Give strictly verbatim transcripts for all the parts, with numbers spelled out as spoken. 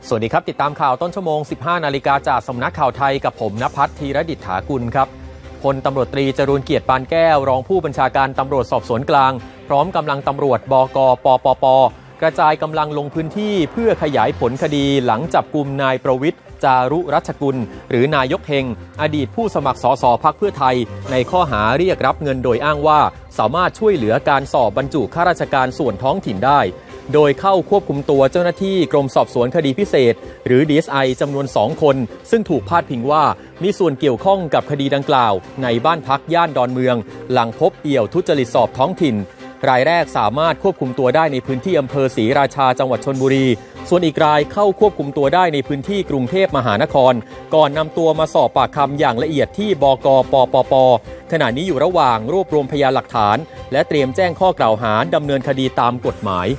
สวัสดีครับติดตามข่าวต้นชั่วโมง สิบห้านาฬิกาจากสำนักข่าวไทยกับผมณภัทร ธีรดิษฐากุลครับพลตำรวจตรีจรูญเกียรติปานแก้วรองผู้บัญชาการตำรวจสอบสวนกลางพร้อมกำลังตำรวจบก.ปปป.กระจายกำลังลงพื้นที่เพื่อขยายผลคดีหลังจับกุมนายประวิตรจารุรัชกุลหรือนายกเฮงอดีตผู้สมัครสสพรรคเพื่อไทยในข้อหาเรียกรับเงินโดยอ้างว่าสามารถช่วยเหลือการสอบบรรจุข้าราชการส่วนท้องถิ่นได้โดยเข้าควบคุมตัวเจ้าหน้าที่กรมสอบสวนคดีพิเศษหรือ ดี เอส ไอ จำนวนสองคนซึ่งถูกพาดพิงว่ามีส่วนเกี่ยวข้องกับคดีดังกล่าวในบ้านพักย่านดอนเมืองหลังพบเอี่ยวทุจริตสอบท้องถิ่นรายแรกสามารถควบคุมตัวได้ในพื้นที่อำเภอศรีราชาจังหวัดชลบุรีส่วนอีกรายเข้าควบคุมตัวได้ในพื้นที่กรุงเทพมหานครก่อนนำตัวมาสอบปากคำอย่างละเอียดที่บก.ปปป.ขณะนี้อยู่ระหว่างรวบรวมพยานหลักฐานและเตรียมแจ้งข้อกล่าวหาดำเนินคดีตามกฎหมาย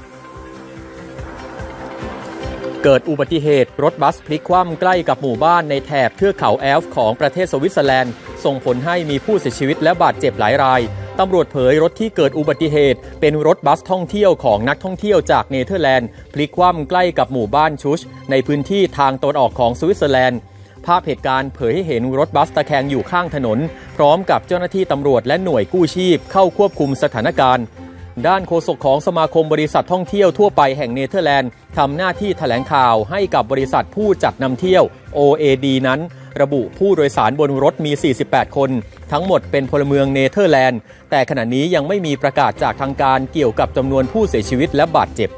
เกิดอุบัติเหตุรถบัสพลิกคว่ำใกล้กับหมู่บ้านในแถบเทือกเขาแอลป์ของประเทศสวิตเซอร์แลนด์ส่งผลให้มีผู้เสียชีวิตและบาดเจ็บหลายรายตำรวจเผยรถที่เกิดอุบัติเหตุเป็นรถบัสท่องเที่ยวของนักท่องเที่ยวจากเนเธอร์แลนด์พลิกคว่ำใกล้กับหมู่บ้านชุชในพื้นที่ทางตะวันออกของสวิตเซอร์แลนด์ภาพเหตุการณ์เผยให้เห็นรถบัสตะแคงอยู่ข้างถนนพร้อมกับเจ้าหน้าที่ตำรวจและหน่วยกู้ชีพเข้าควบคุมสถานการณ์ด้านโฆษกของสมาคมบริษัทท่องเที่ยวทั่วไปแห่งเนเธอร์แลนด์ทำหน้าที่แถลงข่าวให้กับบริษัทผู้จัดนำเที่ยว โอ เอ ดี นั้นระบุผู้โดยสารบนรถมีสี่สิบแปดคนทั้งหมดเป็นพลเมืองเนเธอร์แลนด์แต่ขณะนี้ยังไม่มีประกาศจากทางการเกี่ยวกับจำนวนผู้เสียชีวิตและบาดเจ็บ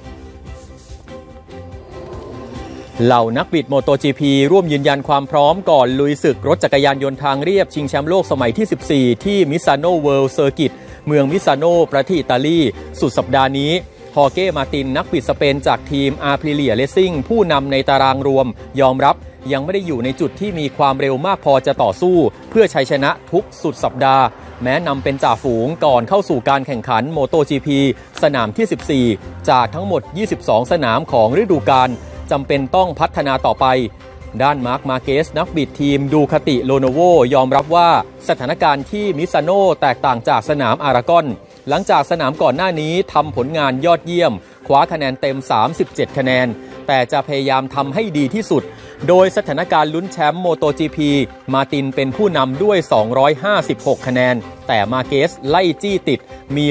เหล่านักบิด โมโต จี พี ร่วมยืนยันความพร้อมก่อนลุยศึกรถจักรยานยนต์ทางเรียบชิงแชมป์โลกสมัยที่สิบสี่ที่มิซานโนเวิลด์เซอร์กิตเมืองมิซานโนประเทศอิตาลีสุดสัปดาห์นี้ฮอร์เก้มาตินนักบิดสเปนจากทีมอาร์พิเลียเลสซิ่งผู้นำในตารางรวมยอมรับยังไม่ได้อยู่ในจุดที่มีความเร็วมากพอจะต่อสู้เพื่อชัยชนะทุกสุดสัปดาห์แม้นำเป็นจ่าฝูงก่อนเข้าสู่การแข่งขัน โมโต จี พี สนามที่สิบสี่จากทั้งหมดยี่สิบสองสนามของฤดูกาลจำเป็นต้องพัฒนาต่อไปด้านมาร์ค มาเกสนักบิดทีมดูคาติโลโนโวยอมรับว่าสถานการณ์ที่มิซานโนแตกต่างจากสนามอารากอนหลังจากสนามก่อนหน้านี้ทำผลงานยอดเยี่ยมคว้าคะแนนเต็มสามสิบเจ็ดคะแนนแต่จะพยายามทำให้ดีที่สุดโดยสถานการณ์ลุ้นแชมป์ โมโต จี พี มาตินเป็นผู้นำด้วยสองร้อยห้าสิบหกคะแนนแต่มาเกสไล่จี้ติดมี